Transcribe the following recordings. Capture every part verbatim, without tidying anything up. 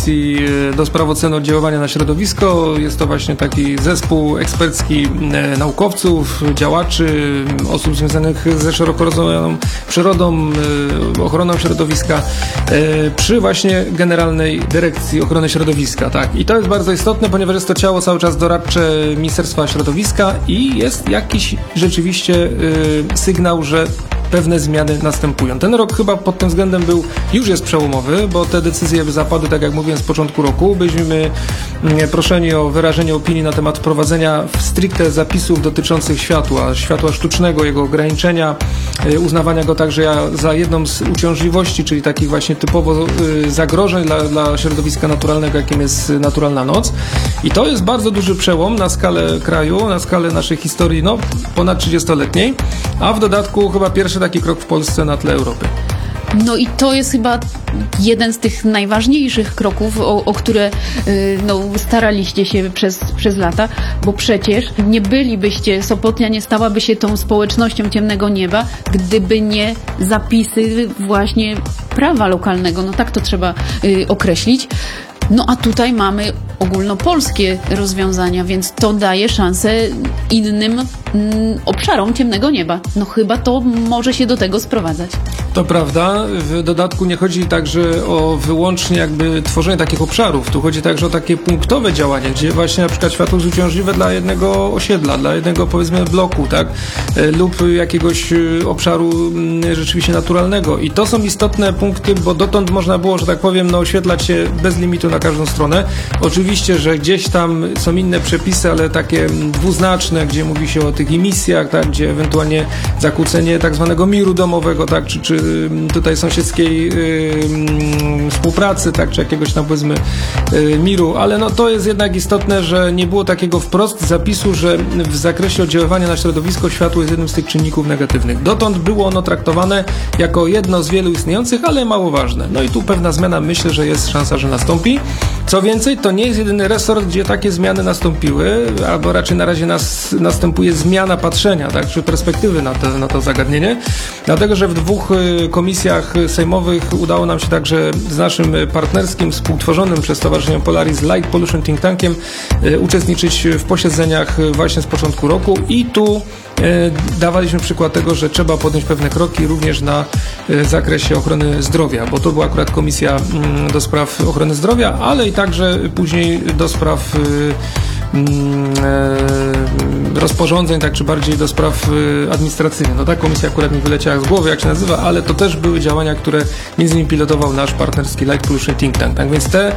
Komisji do spraw oceny oddziaływania na środowisko. Jest to właśnie taki zespół ekspercki naukowców, działaczy, osób związanych ze szeroko rozumianą przyrodą, ochroną środowiska przy właśnie Generalnej Dyrekcji Ochrony Środowiska. Tak. I to jest bardzo istotne, ponieważ jest to ciało cały czas doradcze Ministerstwa Środowiska i jest jakiś rzeczywiście y, sygnał, że pewne zmiany następują. Ten rok chyba pod tym względem był, już jest przełomowy, bo te decyzje zapadły, tak jak mówiłem, z początku roku. Byliśmy proszeni o wyrażenie opinii na temat wprowadzenia stricte zapisów dotyczących światła, światła sztucznego, jego ograniczenia, uznawania go także za jedną z uciążliwości, czyli takich właśnie typowo zagrożeń dla, dla środowiska naturalnego, jakim jest naturalna noc. I to jest bardzo duży przełom na skalę kraju, na skalę naszej historii, no ponad trzydziestoletniej, a w dodatku chyba pierwszy taki krok w Polsce na tle Europy. No i to jest chyba jeden z tych najważniejszych kroków, o, o które y, no, staraliście się przez, przez lata, bo przecież nie bylibyście, Sopotnia nie stałaby się tą społecznością ciemnego nieba, gdyby nie zapisy właśnie prawa lokalnego, no tak to trzeba y, określić. No a tutaj mamy ogólnopolskie rozwiązania, więc to daje szansę innym mm, obszarom ciemnego nieba. No chyba to może się do tego sprowadzać. To prawda. W dodatku nie chodzi także o wyłącznie jakby tworzenie takich obszarów. Tu chodzi także o takie punktowe działanie, gdzie właśnie na przykład światło jest uciążliwe dla jednego osiedla, dla jednego powiedzmy bloku, tak? Lub jakiegoś obszaru rzeczywiście naturalnego. I to są istotne punkty, bo dotąd można było, że tak powiem, no oświetlać się bez limitu na każdą stronę. Oczywiście, że gdzieś tam są inne przepisy, ale takie dwuznaczne, gdzie mówi się o tych emisjach, tak? Gdzie ewentualnie zakłócenie tak zwanego miru domowego, tak? Czy, czy tutaj sąsiedzkiej yy, współpracy, tak? Czy jakiegoś tam powiedzmy yy, miru, ale no to jest jednak istotne, że nie było takiego wprost zapisu, że w zakresie oddziaływania na środowisko światło jest jednym z tych czynników negatywnych. Dotąd było ono traktowane jako jedno z wielu istniejących, ale mało ważne. No i tu pewna zmiana, myślę, że jest szansa, że nastąpi. Co więcej, to nie jest jedyny resort, gdzie takie zmiany nastąpiły, albo raczej na razie nas, następuje zmiana patrzenia, tak, czy perspektywy na to, na to zagadnienie, dlatego, że w dwóch komisjach sejmowych udało nam się także z naszym partnerskim, współtworzonym przez Stowarzyszenie Polaris Light Pollution Think Tankiem uczestniczyć w posiedzeniach właśnie z początku roku i tu dawaliśmy przykład tego, że trzeba podjąć pewne kroki również na zakresie ochrony zdrowia, bo to była akurat komisja do spraw ochrony zdrowia, ale i także później do spraw rozporządzeń, tak czy bardziej do spraw administracyjnych. No ta komisja akurat mi wyleciała z głowy, jak się nazywa, ale to też były działania, które między innymi pilotował nasz partnerski Light Pollution Think Tank. Tak więc te,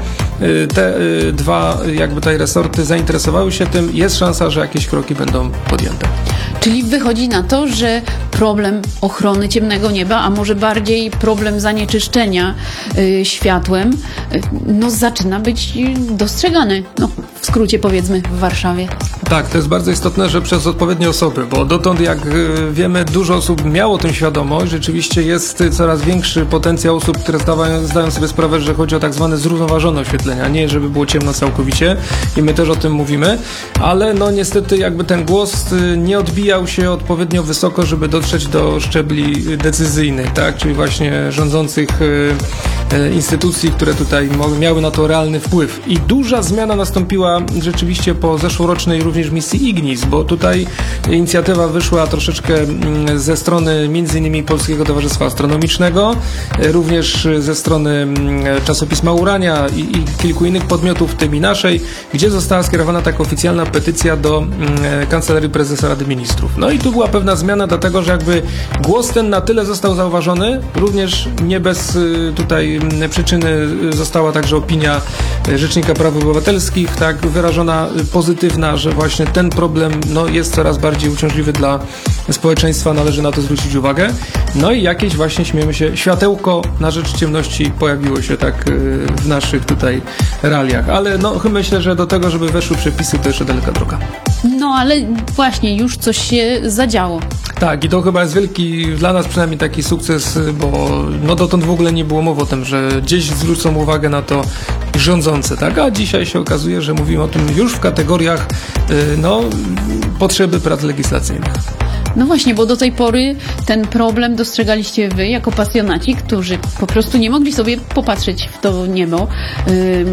te dwa jakby tutaj resorty zainteresowały się tym. Jest szansa, że jakieś kroki będą podjęte. Czyli wychodzi na to, że problem ochrony ciemnego nieba, a może bardziej problem zanieczyszczenia y, światłem, y, no zaczyna być dostrzegany, no w skrócie powiedzmy w Warszawie. Tak, to jest bardzo istotne, że przez odpowiednie osoby, bo dotąd, jak wiemy, dużo osób miało tym świadomość, rzeczywiście jest coraz większy potencjał osób, które zdawają, zdają sobie sprawę, że chodzi o tak zwane zrównoważone oświetlenia, nie żeby było ciemno całkowicie i my też o tym mówimy, ale no niestety jakby ten głos nie odbijał się odpowiednio wysoko, żeby dotrzeć do szczebli decyzyjnych, tak, czyli właśnie rządzących instytucji, które tutaj miały na to realny wpływ. I duża zmiana nastąpiła rzeczywiście po zeszłorocznej również misji Ignis, bo tutaj inicjatywa wyszła troszeczkę ze strony między innymi Polskiego Towarzystwa Astronomicznego, również ze strony czasopisma Urania i, i kilku innych podmiotów, w tym i naszej, gdzie została skierowana taka oficjalna petycja do Kancelarii Prezesa Rady Ministrów. No i tu była pewna zmiana, dlatego, że jakby głos ten na tyle został zauważony, również nie bez tutaj przyczyny została także opinia Rzecznika Praw Obywatelskich, tak, wyrażona pozytywna, że właśnie ten problem no, jest coraz bardziej uciążliwy dla społeczeństwa, należy na to zwrócić uwagę. No i jakieś właśnie, śmiejemy się, światełko na rzecz ciemności pojawiło się tak w naszych tutaj realiach, ale no myślę, że do tego, żeby weszły przepisy, to jeszcze daleka droga. No ale właśnie już coś się zadziało. Tak, i to chyba jest wielki, dla nas przynajmniej taki sukces, bo no dotąd w ogóle nie było mowy o tym, że gdzieś zwrócą uwagę na to rządzące, tak? A dzisiaj się okazuje, że mówimy o tym już w kategoriach no, potrzeby prac legislacyjnych. No właśnie, bo do tej pory ten problem dostrzegaliście wy jako pasjonaci, którzy po prostu nie mogli sobie popatrzeć w to niebo.